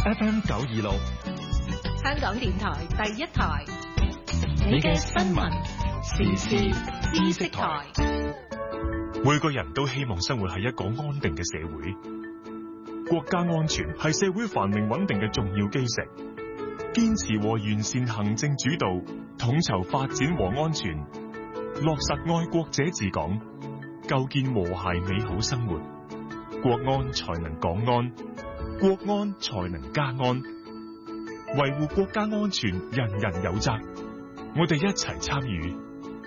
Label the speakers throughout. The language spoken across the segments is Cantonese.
Speaker 1: FM 926，
Speaker 2: 香港電台第一台，你嘅新聞時事知識台。
Speaker 3: 每個人都希望生活喺一個安定嘅社會，國家安全係社會繁榮穩定嘅重要基石。堅持和完善行政主導，統籌發展和安全，落實愛國者治港，構建和諧美好生活，國安才能港安，國安才能家安。維護國家安全，人人有責，我哋一齊參與。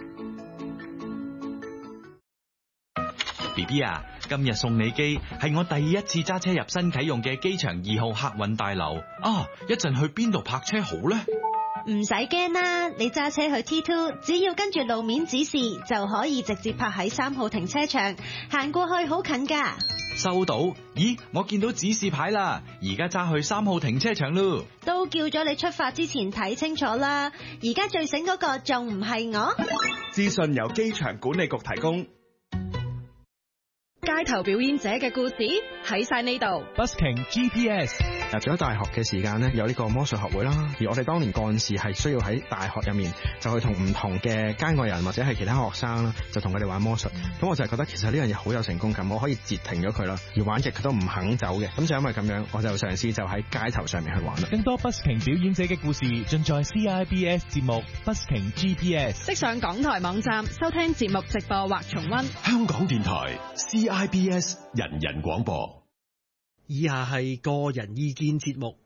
Speaker 4: BB 啊，今日送你機係我第一次揸車入新啟用嘅機場2號客運大樓啊！一陣去邊度泊車好呢？
Speaker 5: 唔使驚啦，你揸車去 T2，只要跟住路面指示就可以直接泊喺3號停車場，行過去好近噶。
Speaker 4: 收到。咦，我見到指示牌啦，而家揸去3號停車場咯。
Speaker 5: 都叫咗你出發之前睇清楚啦，而家最醒嗰個仲唔係我？
Speaker 6: 資訊由機場管理局提供。
Speaker 2: 街頭表演者嘅故事喺晒呢度。
Speaker 1: Busking GPS。
Speaker 7: 入咗大學嘅時間呢，有呢個魔術學會啦。而我哋當年幹事係需要喺大學入面就去同唔同嘅街外人或者係其他學生啦，就同佢哋玩魔術。咁我就係覺得其實呢樣嘢好有成功感，我可以截停咗佢啦。而玩極佢都唔肯走嘅，咁就因為咁樣，我就嘗試就喺街頭上面去玩啦。
Speaker 1: 更多 Busking 表演者嘅故事盡在 CIBS 節目 Busking GPS。
Speaker 2: 即上港台網站收聽節目直播或重溫。
Speaker 8: 香港電台 CIBS 人人廣播。
Speaker 9: 以下係個人意見節目，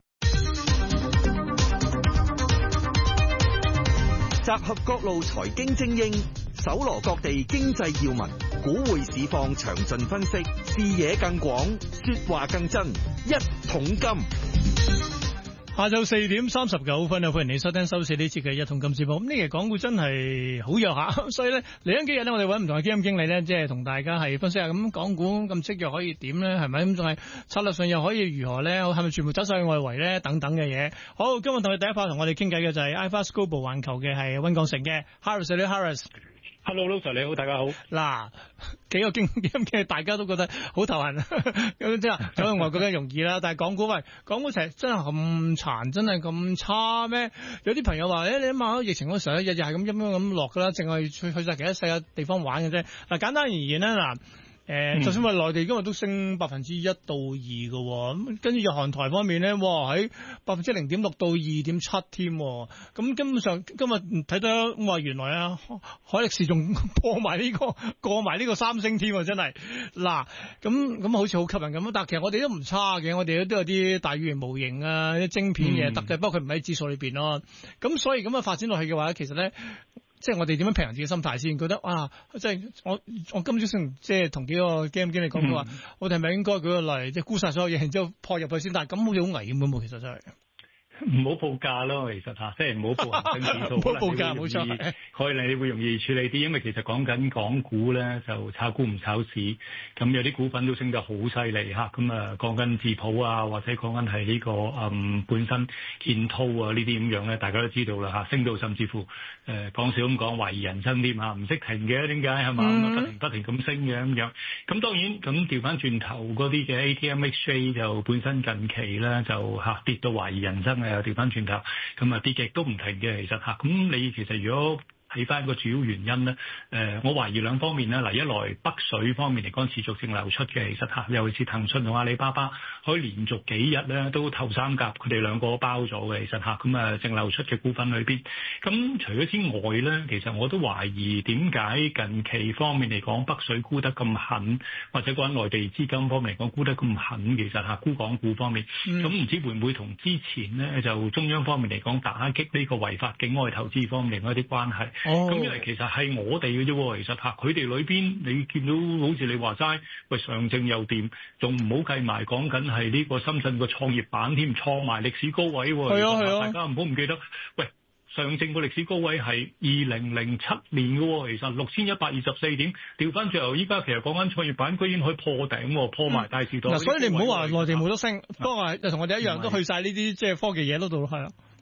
Speaker 9: 集合各路財經精英，搜羅各地經濟要聞，股匯市況詳盡分析，視野更廣，說話更真，一桶金。
Speaker 10: 下晝4點39分啊！歡迎你收聽收視呢節嘅一桶金節目。咁呢期港股真係好弱下，所以咧嚟緊幾日咧，我哋揾唔同嘅基金經理咧，即係同大家係分析下咁港股咁積弱可以點咧？係咪咁仲係策略上又可以如何咧？係咪全部走晒去外圍咧？等等嘅嘢。好，今日同你第一 part 同我哋傾偈嘅就係 iFAST Global 環球嘅係溫鋼城嘅 Harris， 你好 Harris。Hello，
Speaker 11: 你好，大家好。
Speaker 10: 嗱，幾個基金經理大家都覺得好頭痕，咁即係走去外國梗係容易啦，但係港股成日真係咁殘，真係咁差咩？有啲朋友話，你諗下疫情嗰時候日日係咁落噶啦，淨係去晒其他世界地方玩嘅啫。嗱，簡單而言咧，嗱。就算話內地今日都升1%到2%嘅，咁跟住日韓台方面咧，哇喺0.6%到2.7%添，咁根本上今日睇到話原來啊海力士仲過埋呢個三星添，真係嗱，咁好似好吸引咁，但係其實我哋都唔差嘅，我哋都有啲大語言模型啊，啲晶片嘢得嘅，不過佢唔喺指數裏邊咯，咁所以咁啊發展落去嘅話，其實咧。即係我哋點樣平衡自己心態先？覺得啊，即係我今朝先即係同幾個基金經理講過話，我哋係咪應該舉個例，即係沽晒所有嘢，然之後破入去先？但係咁好似好危險咁喎，其實真係。
Speaker 11: 唔好報價咯，其實嚇，即係唔好報恒生指數，
Speaker 10: 唔好報價，冇錯，
Speaker 11: 可以你會容易處理啲，因為其實講緊港股咧就炒股唔炒市，咁有啲股份都升得好犀利嚇，咁啊講緊智普啊，或者講緊係呢個本身建滔啊呢啲咁樣咧，大家都知道啦嚇，升到甚至乎講少咁講懷疑人生添嚇，唔識停嘅點解係嘛？不停咁升嘅咁樣，咁當然咁調翻轉頭嗰啲嘅 ATMXJ 就本身近期咧就嚇跌到懷疑人生嘅。又調翻轉頭，咁啊跌極都唔停嘅，其實嚇。咁你其實如果睇翻個主要原因咧，我懷疑兩方面咧。嗱，一來北水方面嚟講持續性流出嘅，其實嚇，尤其是騰訊同阿里巴巴可以連續幾日咧都頭三甲，佢哋兩個包咗嘅，其實嚇。咁啊，淨流出嘅股份裏邊，咁除咗之外咧，其實我都懷疑點解近期方面嚟講北水沽得咁狠，或者講內地資金方面嚟講沽得咁狠，其實嚇沽港股方面，咁唔知會唔會同之前咧就中央方面嚟講打擊呢個違法境外投資方面嚟講一啲關係？咁因為其實係我哋嘅啫，其實嚇佢哋裏邊你見到好似你話齋，喂上證又掂，仲唔好計埋講緊係呢個深圳個創業板添，創埋歷史高位喎。係啊，大家唔好唔記得，喂上證個歷史高位係2007年嘅，其實6124點，調翻最後依家其實講緊創業板居然可以破頂，破埋大時代。嗱，所以你唔好話內地冇得升，不過就同我哋一樣都去晒呢啲即係科技嘢嗰度係啊。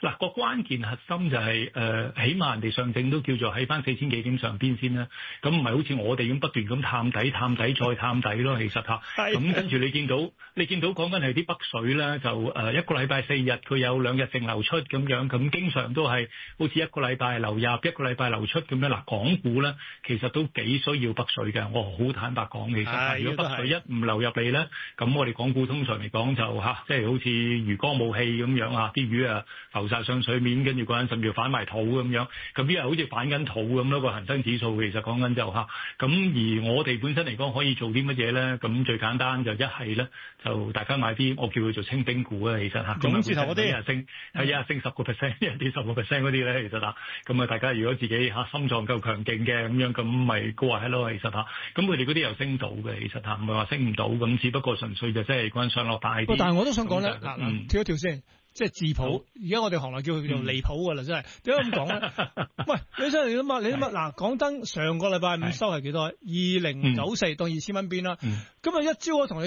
Speaker 11: 嗱，個關鍵核心就係起碼人哋上證都叫做喺翻4000幾點上邊先啦。咁唔係好似我哋咁不斷咁探底再探底咯。其實嚇，咁跟住你見到講緊係啲北水咧，就一個禮拜4日佢有2日淨流出咁樣，咁經常都係好似一個禮拜流入，一個禮拜流出咁樣。嗱，港股咧其實都幾需要北水嘅。我好坦白講，其實如果北水一唔流入嚟咧，咁我哋港股通常嚟講就即係好似魚缸冇氣咁樣啊，啲魚啊浮晒上水面，跟住嗰陣甚至反埋肚咁樣，咁呢係好似反緊肚咁咯。個恒生指數其實講緊就咁而我哋本身嚟講可以做啲乜嘢咧？咁最簡單就一係咧就大家買啲我叫佢做清兵股啊，其實嚇。
Speaker 10: 總之頭嗰啲
Speaker 11: 一日升10%，一日跌10%嗰啲咧，其實嚇。咁啊，大家如果自己心臟夠強勁嘅咁樣，咁咪高位咯，其實嚇。咁佢哋嗰啲又升到嘅，其實嚇，唔係話升唔到，咁只不過純粹就即係嗰陣上落大啲。
Speaker 10: 但係我都想講咧，跳一跳先。即係自普，而家我哋行內叫佢叫做離譜㗎啦，真係點解咁講咧？喂，你真係你諗乜？嗱，港燈上個禮拜五收係幾多？2094當2000蚊邊啦。咁啊一朝我同你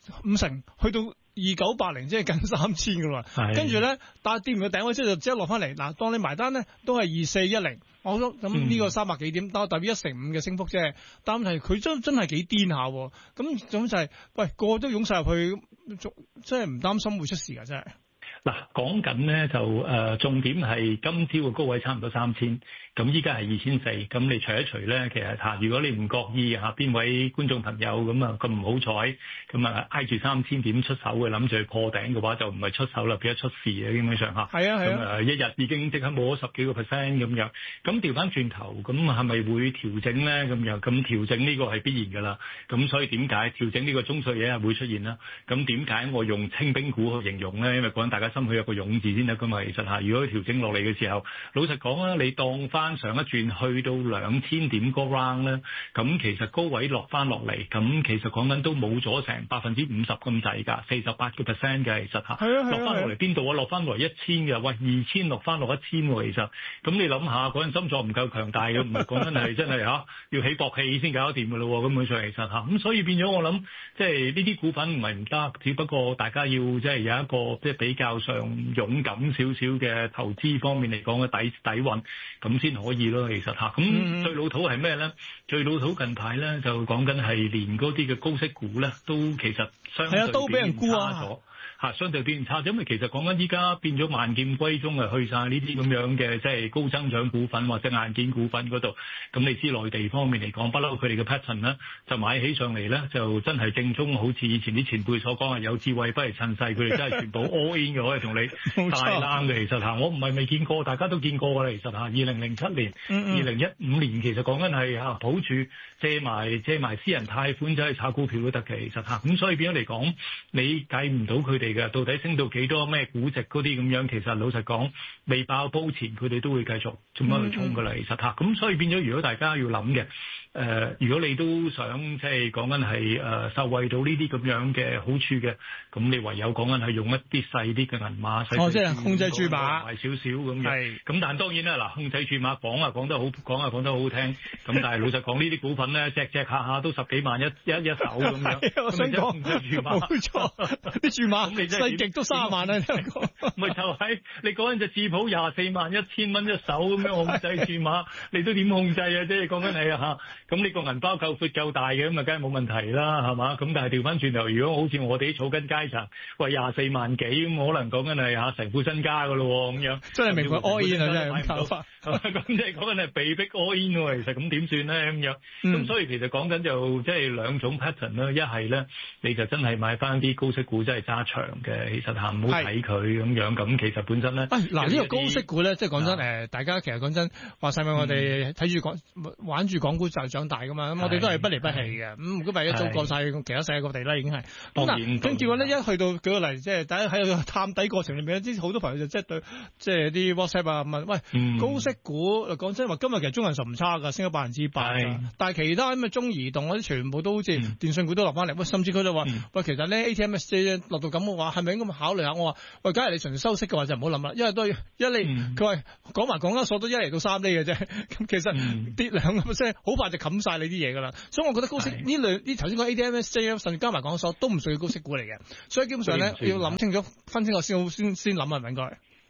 Speaker 10: 5成，去到2980，即係近3000㗎啦。跟住咧，但係跌完個頂位之後就即刻落翻嚟。嗱，當你埋單咧，都係2410。我諗咁呢個300幾點，但係代表1成5嘅升幅啫。但係佢真係幾癲下。咁總就係，喂，個個都湧晒入去，真係唔擔心會出事㗎，真係。
Speaker 11: 嗱，講緊咧就重點係今朝嘅高位差唔多3000，咁依家係2400，咁你除一除咧，其實如果你唔覺意邊位觀眾朋友咁唔好彩，咁挨住3000點出手嘅，諗住去破頂嘅話，就唔係出手啦，變咗出事嘅，基本上嚇。係啊係啊。咁一日已經即刻冇咗10幾個%咁樣，咁調翻轉頭，咁係咪會調整咧？咁樣咁調整呢個係必然㗎啦。咁所以點解調整呢個中碎嘢係會出現啦？咁點解我用清兵股去形容咧？因為講緊大家心裏有個勇字先得㗎嘛。其實如果調整落嚟嘅時候，老實講啦，你當翻上一轉去到2000點嗰 round 咧，咁其實高位落翻落嚟，咁其實講緊都冇咗成50%咁滯㗎，48%嘅其實落翻落嚟邊度啊？落翻落嚟1000嘅，喂2000落翻落1000喎，其實咁你諗下嗰陣心臟唔夠強大嘅，唔係講緊係真係要起搏器先搞得掂㗎咯，根本上其實咁所以變咗我諗，即係呢啲股份唔係唔得，只不過大家要即係有一個即係比較上勇敢少少嘅投資方面嚟講嘅底蘊，咁先可以咯。其實咁最老土係咩咧？最老土近排咧就講緊係連嗰啲嘅高息股咧都其實相對都俾人沽咗。相對變差，因為其實講緊依家變咗萬劍歸宗去晒呢啲咁樣嘅即係高增長股份或者硬件股份嗰度。咁你知內地方面嚟講，不嬲佢哋嘅 pattern 咧，就買起上嚟咧就真係正宗，好似以前啲前輩所講係有智慧不如趁勢，佢哋真係全部 all in 嘅，可以同你大冷嘅。其實我唔係未見過，大家都見過㗎啦。其實2007年、2015年其實講緊係抱住借埋私人貸款走去炒股票都得嘅。其實咁所以變咗嚟講，你計唔到佢哋嘅到底升到幾多咩估值嗰啲咁樣，其實老實講未爆煲前佢哋都會繼續做乜去衝㗎啦。其實咁所以變咗，如果大家要諗嘅如果你都想即係講緊係受惠到呢啲咁樣嘅好處嘅，咁你唯有講緊係用一啲細啲嘅銀碼，
Speaker 10: 即係控制住碼，
Speaker 11: 大少少咁樣。咁但係當然啦，嗱控制住碼講得好聽，咁但係老實講呢啲股份咧，隻下都10幾萬一手咁樣。
Speaker 10: 我想講冇錯，啲注碼細極都30萬啦。
Speaker 11: 咪就係你嗰陣隻智普24萬1000蚊一手咁樣控制住碼，你都點控制啊？即係講緊係咁你個銀包夠闊夠大嘅，咁啊梗係冇問題啦，係嘛？咁但係調翻轉頭，如果好似我哋啲草根階層，喂24萬幾咁，可能講緊係成副身家噶咯咁樣，
Speaker 10: 真係明白 all in 啊！真係咁搞法，
Speaker 11: 咁即係講緊係被逼 all in 喎。其實咁點算咧咁樣？咁所以其實講緊就即係兩種 pattern 啦。一係咧你就真係買翻啲高息股，真係揸長嘅。其實唔好睇佢咁樣。咁其實本身咧，
Speaker 10: 嗱呢個高息股咧，即係講真大家其實講真話晒咪，我哋睇住玩住港股就長大噶嘛，咁我哋都係不離不棄嘅。咁如果咪一早過晒其他世界各地啦，已經係。咁嗱，跟住話咧，一去到舉個例，即係大家喺個探底過程裏面，啲好多朋友就即係對，即係啲 WhatsApp 啊問，喂高息股，講真話，今日其實中銀實唔差㗎，升咗8%，但係其他咁嘅中移動嗰啲全部都好似電信股都落翻嚟，喂，甚至佢就話，喂，其實咧 ATMSJ 落到咁嘅話，係咪應該考慮下？我話，喂，假如你純粹收息嘅話，就唔好諗啦，因為都一釐，佢話講埋港交所都1厘到3厘嘅啫，咁其實跌2%，好快就冚晒你啲嘢㗎啦。所以我覺得高息呢頭先講 ATMSJ 甚至加埋港交所都唔屬於高息股嚟嘅，所以基本上咧要諗清楚、分清楚先諗係咪應該？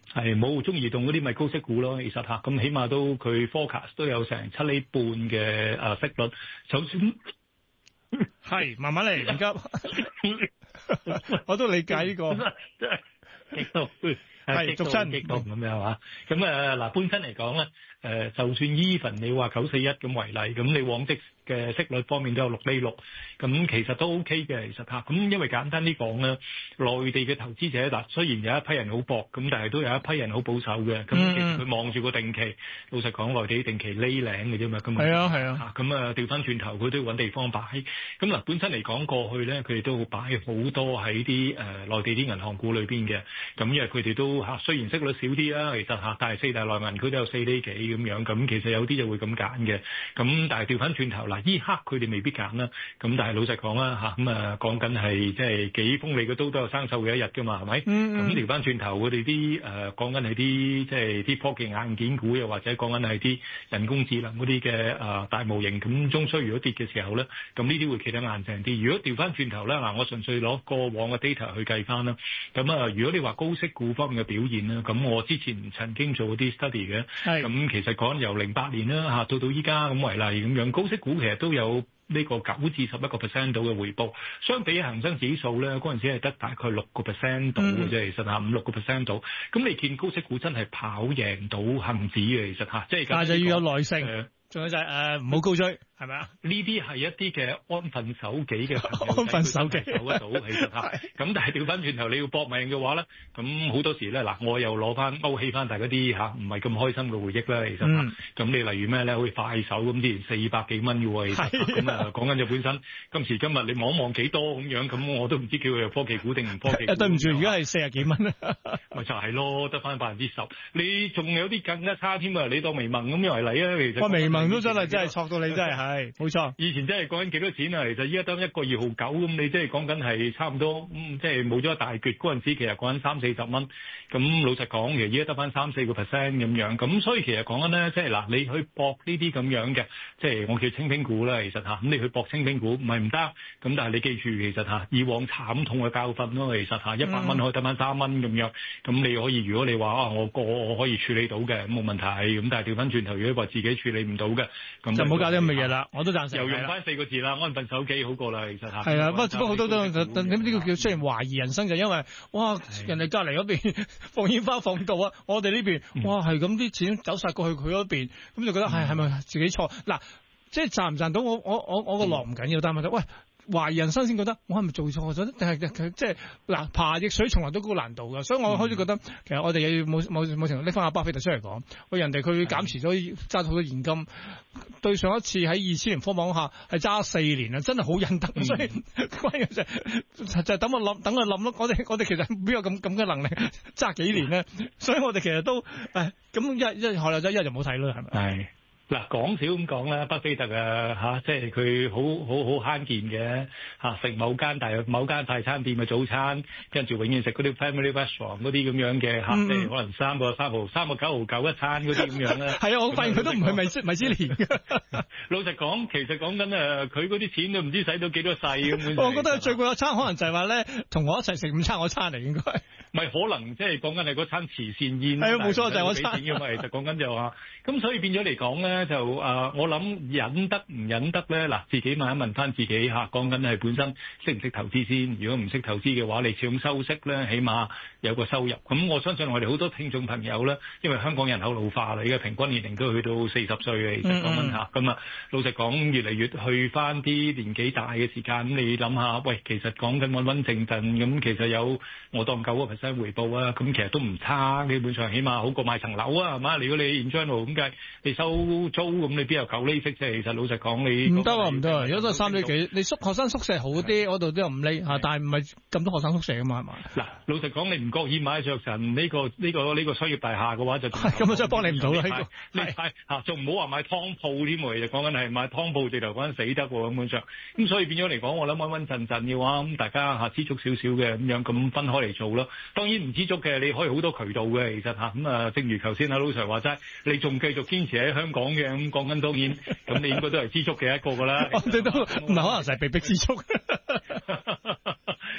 Speaker 11: 係冇中移動嗰啲咪高息股咯，其實嚇咁起碼都佢 forecast 都有成7.5厘嘅息率，就算
Speaker 10: 係慢慢嚟唔急，我都理解呢個
Speaker 11: 激動係
Speaker 10: 逐親
Speaker 11: 激動咁樣嚇，咁嗱本身嚟講咧，就算 even 你話941咁為例，咁你往績嘅息率方面都有6.6厘，咁其實都 OK 嘅，其實嚇。咁因為簡單啲講咧，內地嘅投資者嗱，雖然有一批人好搏，咁但係都有一批人好保守嘅。咁其實佢望住個定期，老實講，內地定期厘零嘅啫嘛。咁
Speaker 10: 係啊。
Speaker 11: 咁調翻轉頭，佢都要揾地方擺。咁嗱，本身嚟講過去咧，佢哋都擺好多喺啲內地啲銀行股裏邊嘅。咁因為佢哋都雖然息率少啲啦，其實嚇，但係四大內銀佢都有4厘幾咁樣。咁其實有啲就會咁揀嘅。咁但係調翻轉頭嗱。依刻佢哋未必揀啦，咁但係老實講啦嚇，咁講緊係即係幾鋒利嘅刀都有生鏽嘅一日㗎嘛，係咪？咁調翻轉頭，佢哋啲講緊係啲即係啲科技硬件股，又或者講緊係啲人工智能嗰啲嘅大模型，咁終須如果跌嘅時候咧，咁呢啲會企得硬淨啲。如果調翻轉頭咧，嗱我純粹攞過往嘅 data 去計翻啦，咁如果你話高息股方面嘅表現咧，咁我之前曾經做啲 study 嘅，咁其實講由08年啦到到依家咁為例咁樣，高息股其實都有呢個9至11% 度嘅回報，相比恒生指數咧嗰陣時係得大概6% 度嘅啫，其實嚇5-6% 度。咁你見高息股真係跑贏到恒指嘅，其實嚇，即係
Speaker 10: 但係就要有耐性，仲有就係唔好高追。係咪啊？
Speaker 11: 呢啲係一啲嘅安分守己嘅朋友，
Speaker 10: 安分守己
Speaker 11: 守得到，其實嚇。咁但係調翻轉頭，你要搏命嘅話咧，咁好多時咧嗱，我又攞翻勾起翻大家啲嚇唔係咁開心嘅回憶啦，其實嚇。咁你例如咩咧？好似快手咁，之前400幾蚊嘅喎，其實咁講緊就本身今時今日你望一望幾多咁樣，咁我都唔知叫佢科技股定唔科技股。
Speaker 10: 對唔住，而家係40幾蚊啊！
Speaker 11: 咪就係咯，得翻10%。你仲有啲更加差添啊！你當微盟咁樣為例啊，其實。哇！
Speaker 10: 微盟都真係挫到你真係。係，冇錯。
Speaker 11: 以前真係講緊幾多錢啊？其實依家得1個2毫9咁，你即係講緊係差唔多，即係冇咗一大橛。嗰陣時其實講緊30-40蚊，咁老實講，其實依家得翻3-4%咁樣。咁所以其實講緊咧，即係嗱，你去搏呢啲咁樣嘅，即係我叫清兵股啦。其實嚇，咁你去搏清兵股唔係唔得，咁但係你記住，其實嚇以往慘痛嘅教訓咯。其實嚇100蚊可以得翻3蚊咁樣，咁你可以如果你話啊，我可以處理到嘅，咁冇問題。咁但係調翻轉頭，如果話自己處理唔到嘅，咁
Speaker 10: 就唔好搞啲咁嘅嘢啦。我都贊成。
Speaker 11: 又用翻4個字啦，安分守己好過啦，其實嚇。
Speaker 10: 係啊，不過好多都咁呢個叫雖然懷疑人生，就因為哇，人哋隔離嗰邊放煙花放到啊，我哋呢邊哇係咁啲錢走晒過去佢嗰邊，咁就覺得係咪自己錯？嗱，即係賺唔賺到我個樂唔緊要，但係問題喂。懷疑人生先覺得我係咪做錯咗？定係即係嗱，爬逆水從來都高難度㗎，所以我開始覺得其實我哋要冇程度拎翻阿巴菲特出嚟講，喂人哋佢減持咗揸好多現金，對上一次喺2000年科網下係揸4年啊，真係好忍得，所以關鍵就等我諗咯。我哋其實邊有咁嘅能力揸幾年咧？所以我哋其實都咁一學嚟就一日就冇睇咯，係咪？
Speaker 11: 係。嗱講少咁講啦，巴菲特即係佢好慳儉嘅食某間快餐店嘅早餐，跟住永遠食嗰啲 family restaurant 嗰啲咁樣嘅即係可能3個9毫9一餐嗰啲咁樣咧。係啊，
Speaker 10: 我發現佢都唔係米芝蓮嘅。
Speaker 11: 老實講，其實講緊佢嗰啲錢都唔知使到幾多世咁。
Speaker 10: 我覺得最貴一餐可能就係話咧，同我一齊食午餐嗰餐嚟應該。
Speaker 11: 咪可能即係講緊係嗰餐慈善宴。
Speaker 10: 係啊，冇錯就係嗰餐。
Speaker 11: 其實講緊就話，咁所以變咗嚟講咧。就我諗忍得唔忍得咧？嗱，自己問一問翻自己嚇，講緊係本身識唔識投資先。如果唔識投資嘅話，你始終收息咧，起碼有個收入。咁我相信我哋好多聽眾朋友咧，因為香港人口老化啦，而家平均年齡都去到40歲嘅，其實講緊嚇。咁老實講，越嚟越去翻啲年紀大嘅時間，咁你諗下，喂，其實講緊穩穩陣陣，咁其實有我當9% 回報啊，咁其實都唔差，基本上起碼好過買層樓啊，係嘛？如果你現將路咁計，你收租。咁你邊有9厘息啫？其實老實講，你
Speaker 10: 唔得啊，唔得啊！而家都係3厘幾。你學生宿舍好啲，嗰度都有5厘嚇，但係唔係咁多學生宿舍噶嘛，係嘛？嗱，老實講，你唔覺意買着層呢個商業大廈嘅話，就咁啊，真係幫你唔到啦。
Speaker 11: 你買嚇，仲唔好話買湯鋪添喎？其實講緊係買湯鋪，直頭講緊死得喎，根本上。咁所以變咗嚟講，我諗穩穩陣陣嘅話，咁大家嚇知足少少嘅咁樣咁分開嚟做咯。當然唔知足嘅，你可以好多渠道嘅，其實嚇咁啊。正如頭先阿老 Sir 話齋，你仲繼續堅持喺香港嘅咁。講緊當然，咁你應該都係知足嘅一個㗎啦。
Speaker 10: 我哋都唔係可能就係被逼知足。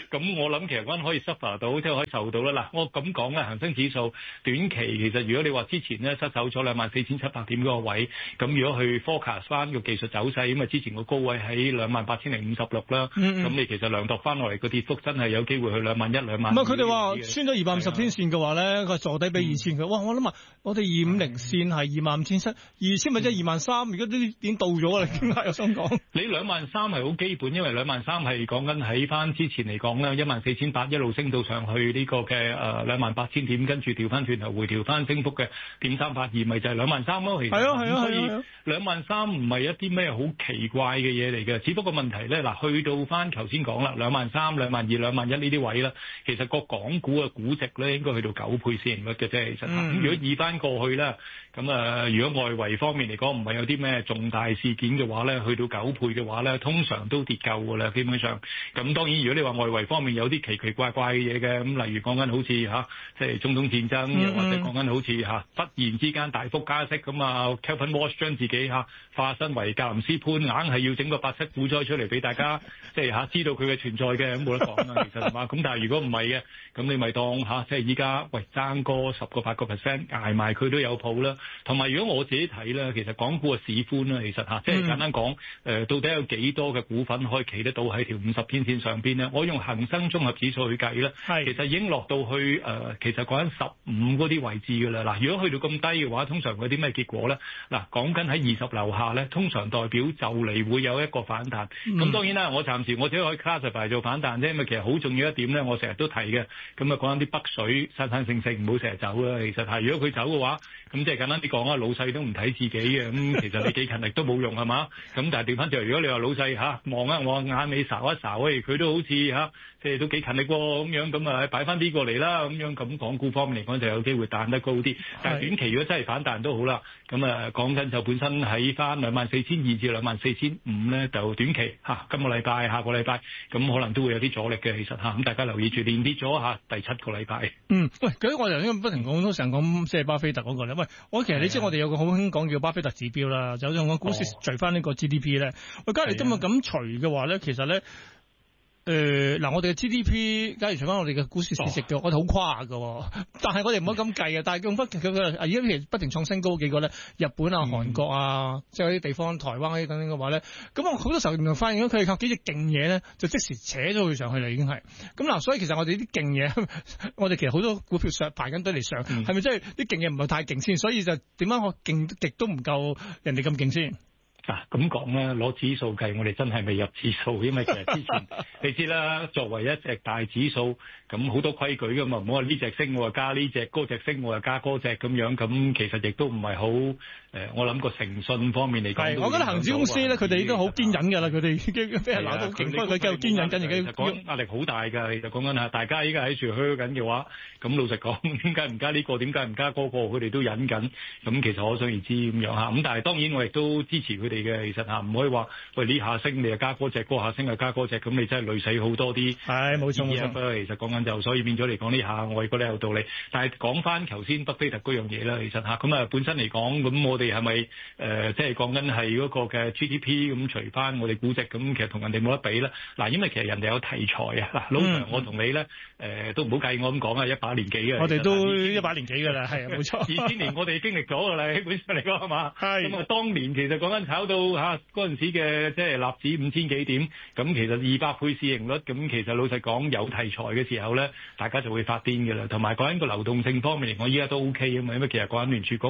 Speaker 11: 咁我諗其實嗰陣可以 suffer 到，即係可以受到啦。嗱，我咁講咧，恒生指數短期其實如果你話之前咧失守咗24,700點嗰個位，咁如果去 forecast 翻個技術走勢，咁啊之前個高位喺28,056啦，咁你其實量度翻落嚟個跌幅真係有機會去21,000、22,000。
Speaker 10: 唔係佢哋話穿咗250天線嘅話咧，個坐底俾2,000嘅。哇！我諗啊，我哋250線係25,700，2,000咪即係23,000，而家都已經到咗啦，點解有想講？
Speaker 11: 你23,000係好基本，因為23,000係講緊喺翻之前嚟講咧14,800一路升到上去呢個嘅28,000點，跟住調翻轉頭回調翻升幅嘅0.382，咪就係23,000咯。其實所以23,000唔係一啲咩好奇怪嘅嘢嚟嘅，只不過問題咧嗱，去到翻頭先講啦，23,000、22,000、21,000呢啲位啦，其實個港股嘅估值咧應該去到9倍市盈率嘅啫。其實咁如果以翻過去咧，咁如果外圍方面嚟講唔係有啲咩重大事件嘅話咧，去到9倍嘅話咧，通常都跌夠㗎啦，基本上。咁當然如果你話外圍方面有啲奇奇怪怪嘅嘢嘅，咁例如講緊好似即係中東戰爭，又或者講緊好似忽然之間大幅加息咁啊 Kelvin Walsh 將自己化身為格林斯潘，硬係要整個87股災出嚟俾大家，即係知道佢嘅存在嘅，咁冇得講啦，其實係嘛？咁但係如果唔係嘅，咁你咪當即係依家爭個10個8個 percent 捱埋佢都有譜啦。同埋如果我自己睇咧，其實港股嘅市寬啦，其實即係簡單講，到底有幾多嘅股份可以企得到喺條50天線上邊咧？我用恒生綜合指數去計咧，其實已經落到去其實講緊15嗰啲位置㗎啦。嗱，如果去到咁低嘅話，通常會有啲咩結果咧？嗱，講緊喺20樓下咧，通常代表就嚟會有一個反彈。咁當然啦，我暫時我只可以 classify 做反彈啫，因為其實好重要一點咧，我成日都提嘅。咁講緊啲北水生生性性唔好成日走啦。其實係如果佢走嘅話，咁即係簡單啲講啊，老細都唔睇自己嘅，咁其實你幾勤力都冇用係嘛？咁但係調翻轉，如果你話老細望我眼尾睄一睄，佢都好似即係都幾勤力喎咁樣，咁啊擺翻啲過嚟啦咁樣，咁港股方面嚟講就有機會彈得高啲。但係短期如果真係反彈都好啦，咁講緊就本身喺翻24,200至24,500咧，就短期今個禮拜、下個禮拜咁可能都會有啲阻力嘅。其實咁大家留意住，連跌咗第7個禮拜。
Speaker 10: 喂，咁我頭先不停講都成講即係巴菲特嗰個咧。喂，其實你知我哋有個好興講叫巴菲特指標啦，就用個股市除翻呢個 GDP 咧。喂，假如今日咁除嘅話咧，其實咧。嗱，我哋嘅 GDP，假如除翻我哋嘅股市市值嘅，我哋好誇㗎，但係我哋唔好咁計嘅。但係用翻佢而家其實不停創新高幾個咧，日本啊、韓國啊，即係啲地方、台灣嗰啲等等嘅話咧，咁我好多時候原來發現咗佢哋靠幾隻勁嘢咧，就即時扯咗佢上去啦，已經係。咁嗱，所以其實我哋啲勁嘢，我哋其實好多股票上排緊隊嚟上，係咪真係啲勁嘢唔係太勁先？所以就點解我勁極都唔夠人哋咁勁先？
Speaker 11: 咁講咧，攞指數計，我哋真係未入指數，因為其實之前你知啦，作為一隻大指數，咁好多規矩噶嘛，唔好話呢隻升我就加呢隻，嗰隻升我就加嗰隻咁樣，咁其實亦都唔係好我諗個誠信方面嚟講。係，
Speaker 10: 我覺得恒指公司咧，佢哋都好堅忍㗎啦，佢哋已經俾人鬧到勁，不過佢繼續堅忍緊，而家
Speaker 11: 講壓力好大㗎。其實講緊大家依家喺處噓緊嘅話，咁老實講，點解唔加呢個？點解唔加嗰個？佢哋都忍緊。咁其實可想而知咁樣嚇。咁但係當然我亦都支持佢哋嘅。其實唔可以話喂呢下升你就加嗰隻，嗰下升就加嗰隻，咁你真係累死好多啲。係冇錯冇錯。其實講緊就所以變咗嚟講呢下，我覺得有道理。但係講翻頭先巴菲特嗰樣嘢啦，其實咁本身嚟講，咁我哋係咪即係講緊係嗰個嘅 GDP 咁除翻我哋估值，咁其實同人哋冇得比啦。嗱，因為其實人哋有題材啊。嗱，老實我同你咧都唔好計我咁講啊，100年幾嘅。
Speaker 10: 我哋都100年幾㗎啦，係冇錯。
Speaker 11: 2000年我哋經歷咗㗎啦，基本上嚟講係嘛？係。咁當年其實講緊炒到嗰陣時嘅即係納指5000幾點，咁其實200倍市盈率，咁其實老實講有題材嘅時候咧，大家就會發癲㗎啦。同埋講緊個流動性方面嚟講，依家都 OK 啊嘛，因為其實講緊聯儲局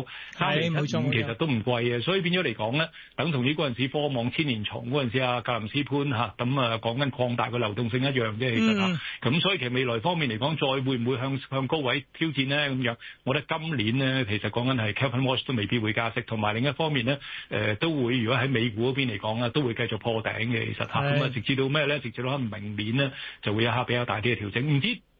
Speaker 11: 3.75其實都唔貴嘅，所以變咗嚟講咧，等同於嗰陣時科網千年蟲嗰陣時格林斯潘咁講緊擴大個流動性一樣啫，其實咁所以其實未來方面嚟講，再會唔會向高位挑戰咧咁樣？我覺得今年咧，其實講緊係 Kelvin Walsh 都未必會加息，同埋另一方面咧，都會如果喺美股嗰邊嚟講啊，都會繼續破頂嘅，其實咁直至到咩咧？直至到明年咧就會有下比較大啲嘅調整，唔知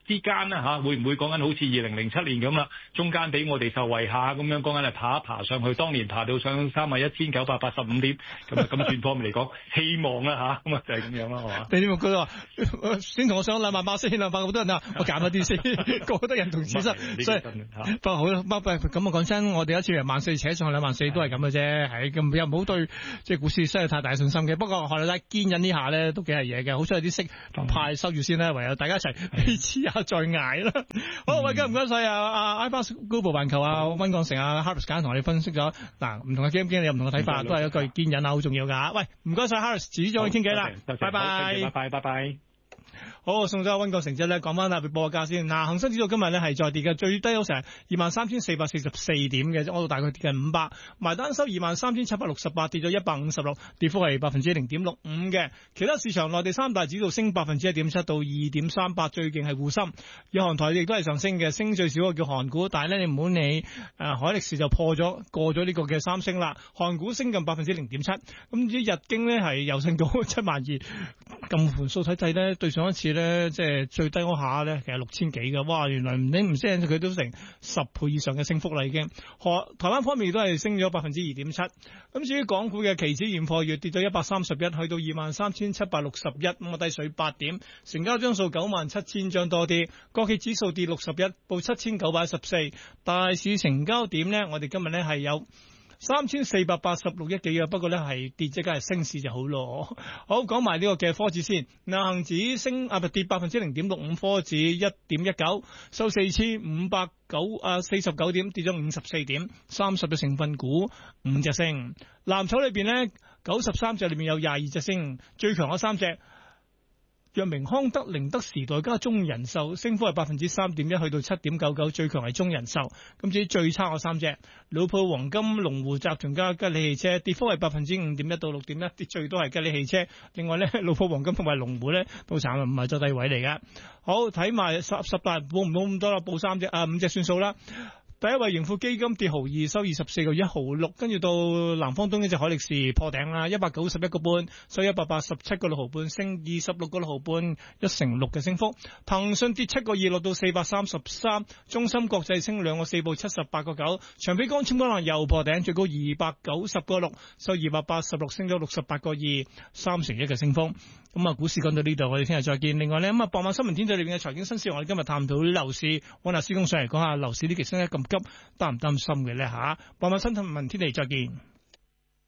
Speaker 11: 之間啦嚇，會唔會講緊好似2007年咁啦？中間俾我哋受惠下咁樣，講緊係爬上去，當年爬到上31,985點，咁轉方面嚟講，希望啦嚇，咁啊就係咁樣啦，係嘛？
Speaker 10: 你點覺得話先同我上28000、200好多人啊？我減咗啲先，個個都人同此心，所以不過好啦，咁啊講真，我哋一次由14,000扯上去24000都係咁嘅啫，係咁又唔好對即係股市失去太大信心嘅。不過學你睇堅忍呢下咧都幾係嘢嘅，好彩有啲息派收住先啦，唯有大家一齊黐下再捱啦。好，喂，唔該晒啊iFAST Global 環球啊溫鋼城啊 Harris 簡同我哋分析咗嗱唔同嘅基金經理有唔同嘅睇法，都係一句堅忍啊，好重要㗎。喂，唔該晒 Harris，遲啲再傾偈啦，拜拜。好，送咗阿溫鋼城之後咧，講翻報個價先。嗱，恒生指數今日咧係再跌嘅，最低嗰成23,444點嘅，我度大概跌近500，埋單收23,768，跌咗156，跌幅係0.65%嘅。其他市場內地三大指數升1.7%到2.38%，最勁係滬深。日韓台亦都係上升嘅，升最少嘅叫韓股，但係咧你唔好理海力士就過咗呢個嘅3升啦。韓股升近0.7%，咁至於日經咧係又升到72000，咁盤數睇咧，對上一次咧即係最低嗰下咧，其實6000幾嘅，哇！原來唔升佢都成10倍以上嘅升幅啦已經。台灣方面都係升咗2.7%。咁至於港股嘅期指現貨月跌咗131，去到23,761，咁啊低水8點，成交張數97,000張多啲。國企指數跌61，報7,914。大市成交點咧，我哋今日咧係有3,486億幾嘅，不過咧係跌即梗係升市就好咯。好，講埋呢個嘅科指先，恒指跌0.65%，科指1.19，收4,549點，跌咗54點，30隻成分股5隻升。藍籌裏邊咧93隻裏面有22隻升，最強嗰3隻。藥明康德、寧德時代加中人壽，升幅係3.1%，去到7.99，最強係中人壽。咁至於最差嗰3隻，老鋪黃金、龍湖集團加吉利汽車，跌幅係5.1%到6.1%，跌最多係吉利汽車。另外咧，老鋪黃金同埋龍湖咧都慘啊，唔係最低位嚟㗎。好，睇埋十大報唔到咁多啦，報5隻算數啦。第一位盈富基金跌2毫，收24個1毫6，跟住到南方東一隻海力士破頂啦，191個半，收187個6毫半，升26個6毫半，1成6嘅升幅。騰訊跌7個2，落到433，中芯國際升2個4，報78個9，長飛光纖光能又破頂，最高290個6，收286，升咗68個2，3成1嘅升幅。咁啊，股市講到呢度，我哋聽日再見。另外呢，咁啊，傍晚新聞天地裏邊嘅財經新事，我哋今日探討樓市，揾阿師公上嚟講下樓市呢期升得咁急，擔唔擔心嘅咧吓？傍晚新聞天地再見。